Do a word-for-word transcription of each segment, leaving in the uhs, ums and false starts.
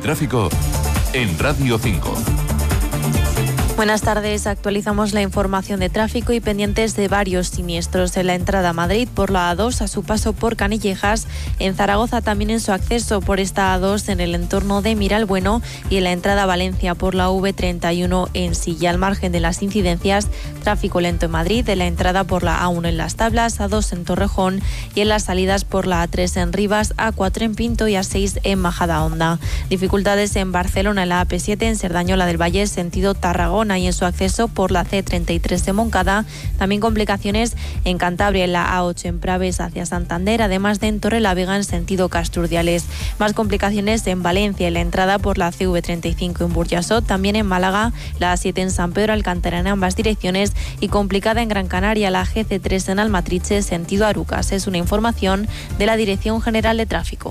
tráfico en Radio cinco. Buenas tardes, actualizamos la información de tráfico y pendientes de varios siniestros en la entrada a Madrid por la A dos a su paso por Canillejas, en Zaragoza también en su acceso por esta A dos en el entorno de Miralbueno y en la entrada a Valencia por la V treinta y uno en Silla. Al margen de las incidencias, tráfico lento en Madrid, en la entrada por la A uno en Las Tablas, A dos en Torrejón y en las salidas por la A tres en Rivas, A cuatro en Pinto y A seis en Majadahonda. Dificultades en Barcelona en la A P siete en Cerdañola del Valle, sentido Tarragona, y en su acceso por la C treinta y tres de Moncada. También complicaciones en Cantabria en la A ocho en Praves hacia Santander, además de en Torrelavega en sentido Casturdiales. Más complicaciones en Valencia en la entrada por la C V treinta y cinco en Burjasot, también en Málaga la A siete en San Pedro Alcántara en ambas direcciones y complicada en Gran Canaria la G C tres en Almatriche sentido Arucas. Es una información de la Dirección General de Tráfico.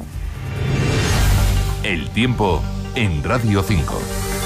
El tiempo en Radio cinco.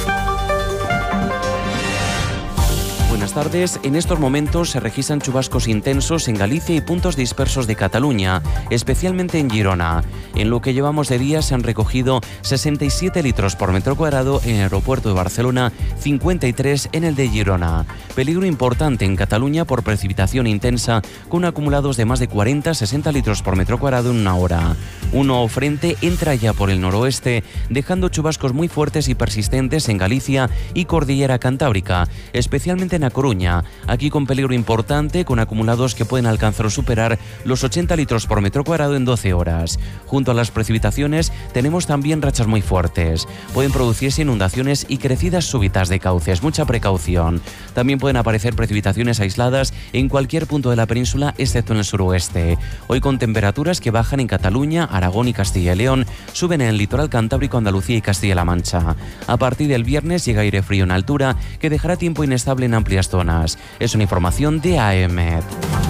Buenas tardes. En estos momentos se registran chubascos intensos en Galicia y puntos dispersos de Cataluña, especialmente en Girona. En lo que llevamos de día se han recogido sesenta y siete litros por metro cuadrado en el aeropuerto de Barcelona, cincuenta y tres en el de Girona. Peligro importante en Cataluña por precipitación intensa, con acumulados de más de cuarenta a sesenta litros por metro cuadrado en una hora. Un nuevo frente entra ya por el noroeste, dejando chubascos muy fuertes y persistentes en Galicia y Cordillera Cantábrica, especialmente en A Coruña, aquí con peligro importante, con acumulados que pueden alcanzar o superar los ochenta litros por metro cuadrado en doce horas. Junto a las precipitaciones tenemos también rachas muy fuertes. Pueden producirse inundaciones y crecidas súbitas de cauces, mucha precaución. También pueden aparecer precipitaciones aisladas en cualquier punto de la península, excepto en el suroeste. Hoy con temperaturas que bajan en Cataluña, Aragón y Castilla y León, suben en el litoral cantábrico, Andalucía y Castilla-La Mancha. A partir del viernes llega aire frío en altura que dejará tiempo inestable en amplias zonas. Es una información de A E M E T.